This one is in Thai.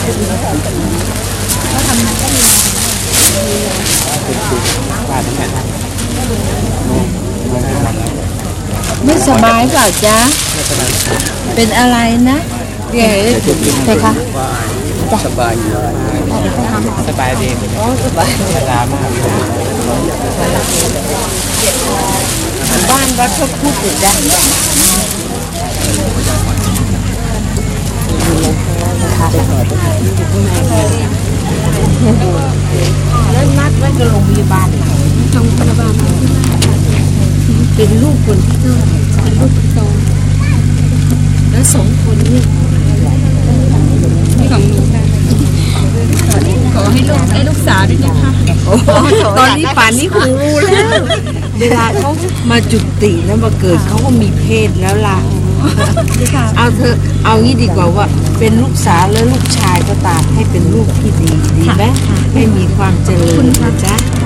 ก็ทำงานก็มีไม่สบายเปล่าจ๊ะเป็นอะไรนะเก๋ใช่คะสบายอยู่สบายดีสบายมากบ้านวัดเขาพูดอยู่ได้แล้วนัดไว้กับโรงพยาบาลไหนโรงพยาบาลเป็นลูกคนที่เท่าไหร่เป็นลูกคนโตแล้วสองคนนี่ของหนูค่ะขอให้ลูกสาวด้วยนะคะตอนนี้ป่านนี้คงรู้แล้วเวลาเขามาจุติแล้วมาเกิดเขาก็มีเพศแล้วล่ะเอาเธอเอางี้ดีกว่าว่าเป็นลูกสาวและลูกชายก็ตามให้เป็นลูกที่ดีดีไหมให้มีความเจริญนะจ๊ะ